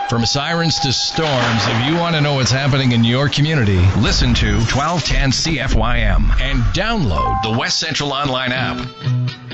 From sirens to storms, if you want to know what's happening in your community, listen to 1210 CFYM and download the West Central Online app.